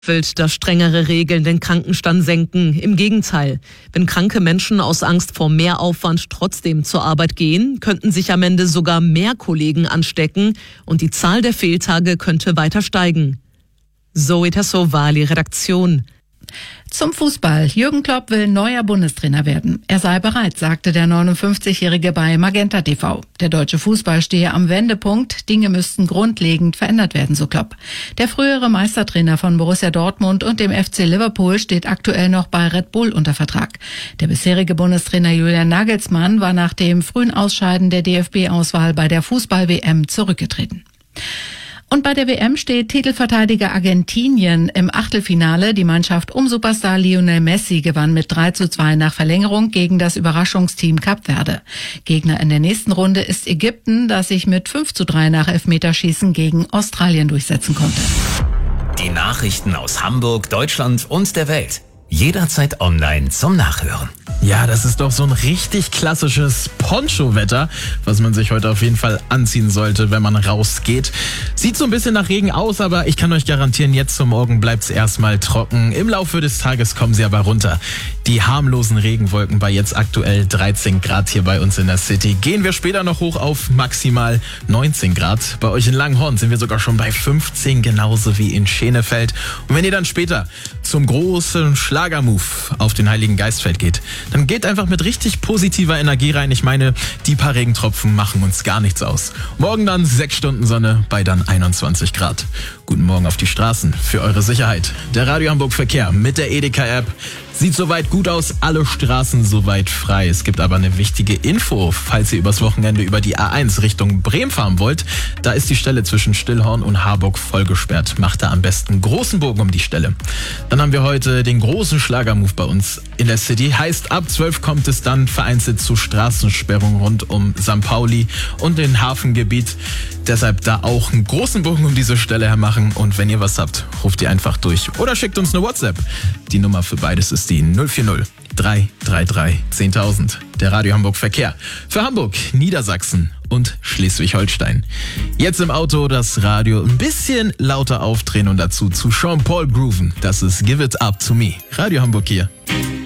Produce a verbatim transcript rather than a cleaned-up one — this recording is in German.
Will das strengere Regeln den Krankenstand senken. Im Gegenteil. Wenn kranke Menschen aus Angst vor Mehraufwand trotzdem zur Arbeit gehen, könnten sich am Ende sogar mehr Kollegen anstecken und die Zahl der Fehltage könnte weiter steigen. Zoe Tassovali, Redaktion. Zum Fußball. Jürgen Klopp will neuer Bundestrainer werden. Er sei bereit, sagte der neunundfünfzigjährige bei Magenta T V. Der deutsche Fußball stehe am Wendepunkt. Dinge müssten grundlegend verändert werden, so Klopp. Der frühere Meistertrainer von Borussia Dortmund und dem F C Liverpool steht aktuell noch bei Red Bull unter Vertrag. Der bisherige Bundestrainer Julian Nagelsmann war nach dem frühen Ausscheiden der D F B-Auswahl bei der Fußball-W M zurückgetreten. Und bei der W M steht Titelverteidiger Argentinien im Achtelfinale. Die Mannschaft um Superstar Lionel Messi gewann mit drei zu zwei nach Verlängerung gegen das Überraschungsteam Kap Verde. Gegner in der nächsten Runde ist Ägypten, das sich mit fünf zu drei nach Elfmeterschießen gegen Australien durchsetzen konnte. Die Nachrichten aus Hamburg, Deutschland und der Welt. Jederzeit online zum Nachhören. Ja, das ist doch so ein richtig klassisches Poncho-Wetter, was man sich heute auf jeden Fall anziehen sollte, wenn man rausgeht. Sieht so ein bisschen nach Regen aus, aber ich kann euch garantieren, jetzt zum Morgen bleibt's erstmal trocken. Im Laufe des Tages kommen sie aber runter. Die harmlosen Regenwolken bei jetzt aktuell dreizehn Grad hier bei uns in der City. Gehen wir später noch hoch auf maximal neunzehn Grad. Bei euch in Langhorn sind wir sogar schon bei fünfzehn, genauso wie in Schenefeld. Und wenn ihr dann später zum großen Schlagermove auf den Heiligen Geistfeld geht, dann geht einfach mit richtig positiver Energie rein. Ich meine, die paar Regentropfen machen uns gar nichts aus. Morgen dann sechs Stunden Sonne bei dann einundzwanzig Grad. Guten Morgen auf die Straßen für eure Sicherheit. Der Radio Hamburg Verkehr mit der Edeka-App. Sieht soweit gut aus, alle Straßen soweit frei. Es gibt aber eine wichtige Info, falls ihr übers Wochenende über die A eins Richtung Bremen fahren wollt. Da ist die Stelle zwischen Stillhorn und Harburg voll gesperrt. Macht da am besten einen großen Bogen um die Stelle. Dann haben wir heute den großen Schlagermove bei uns in der City. Heißt, ab zwölf kommt es dann vereinzelt zu Straßensperrungen rund um Sankt Pauli und den Hafengebiet. Deshalb da auch einen großen Bogen um diese Stelle hermachen. Und wenn ihr was habt, ruft ihr einfach durch oder schickt uns eine WhatsApp. Die Nummer für beides ist die null vier null drei drei drei zehntausend. Der Radio Hamburg Verkehr für Hamburg, Niedersachsen und Schleswig-Holstein. Jetzt im Auto das Radio ein bisschen lauter aufdrehen und dazu zu Sean Paul grooven. Das ist Give It Up To Me. Radio Hamburg hier.